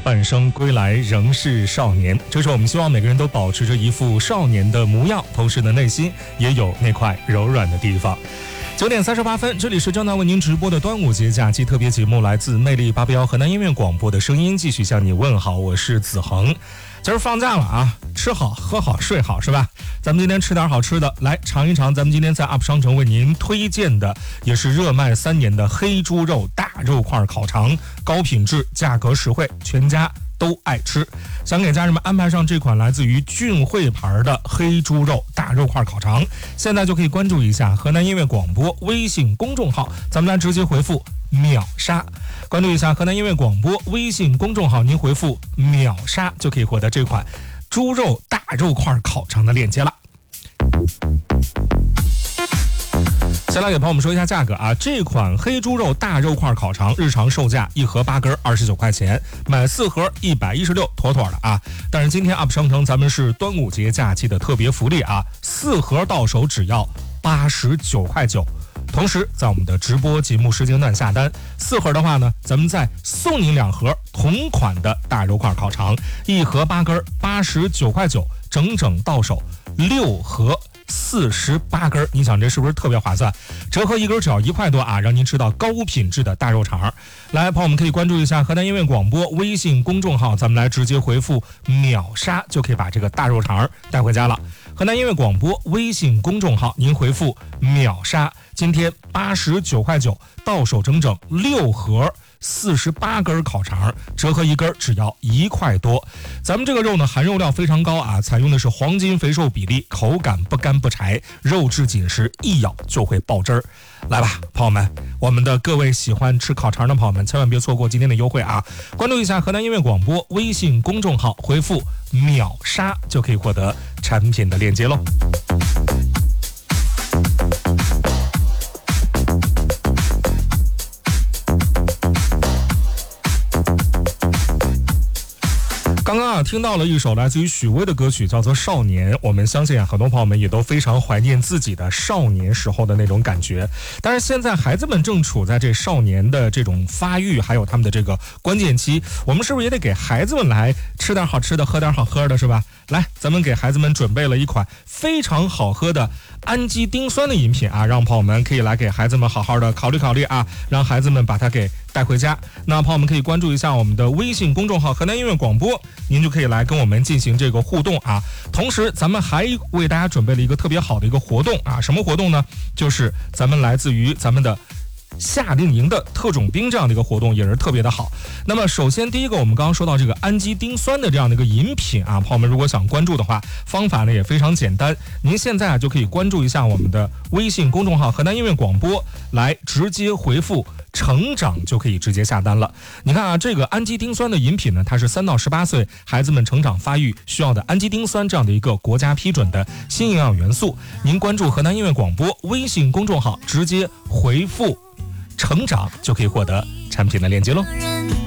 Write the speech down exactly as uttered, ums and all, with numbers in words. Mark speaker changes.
Speaker 1: 半生归来仍是少年。这是我们希望每个人都保持着一副少年的模样，同时呢，内心也有那块柔软的地方。九点三十八分，这里是正在为您直播的端午节假期特别节目，来自魅力八八幺河南音乐广播的声音，继续向你问好，我是子恒。今儿放假了啊，吃好喝好睡好是吧？咱们今天吃点好吃的，来尝一尝咱们今天在 U P 商城为您推荐的，也是热卖三年的黑猪肉大肉块烤肠，高品质，价格实惠，全家都爱吃。想给家人们安排上这款来自于俊汇牌的黑猪肉大肉块烤肠，现在就可以关注一下河南音乐广播微信公众号，咱们来直接回复秒杀，关注一下河南音乐广播微信公众号，您回复秒杀就可以获得这款猪肉大肉块烤肠的链接了。先来给朋友们说一下价格啊，这款黑猪肉大肉块烤肠日常售价一盒八根二十九块钱，买四盒一百一十六，妥妥的啊。但是今天 U P 商城咱们是端午节假期的特别福利啊，四盒到手只要八十九块九。同时在我们的直播节目时间段下单四盒的话呢，咱们再送您两盒同款的大肉块烤肠，一盒八根八十九块九，整整到手六盒四十八根，你想这是不是特别划算？折合一根只要一块多啊，让您吃到高品质的大肉肠。来，朋友们可以关注一下河南音乐广播微信公众号，咱们来直接回复秒杀就可以把这个大肉肠带回家了。河南音乐广播微信公众号，您回复秒杀，今天八十九块九，到手整整六盒四十八根烤肠，折合一根只要一块多。咱们这个肉呢，含肉量非常高啊，采用的是黄金肥瘦比例，口感不干不柴，肉质紧实，一咬就会爆汁儿。来吧，朋友们，我们的各位喜欢吃烤肠的朋友们，千万别错过今天的优惠啊！关注一下河南音乐广播微信公众号，回复秒杀就可以获得产品的链接喽。刚刚啊，听到了一首来自于许巍的歌曲，叫做《少年》。我们相信啊，很多朋友们也都非常怀念自己的少年时候的那种感觉。但是现在孩子们正处在这少年的这种发育，还有他们的这个关键期，我们是不是也得给孩子们来吃点好吃的，喝点好喝的，是吧？来，咱们给孩子们准备了一款非常好喝的氨基丁酸的饮品啊，让朋友们可以来给孩子们好好的考虑考虑啊，让孩子们把它给带回家。那朋友们可以关注一下我们的微信公众号河南音乐广播，您就可以来跟我们进行这个互动啊。同时咱们还为大家准备了一个特别好的一个活动啊，什么活动呢？就是咱们来自于咱们的夏令营的特种兵这样的一个活动，也是特别的好。那么首先第一个，我们刚刚说到这个氨基丁酸的这样的一个饮品啊，朋友们如果想关注的话，方法呢也非常简单，您现在啊就可以关注一下我们的微信公众号河南音乐广播，来直接回复成长就可以直接下单了。你看啊，这个氨基丁酸的饮品呢，它是三到十八岁孩子们成长发育需要的氨基丁酸这样的一个国家批准的新营养元素。您关注河南音乐广播微信公众号，直接回复成长就可以获得产品的链接喽。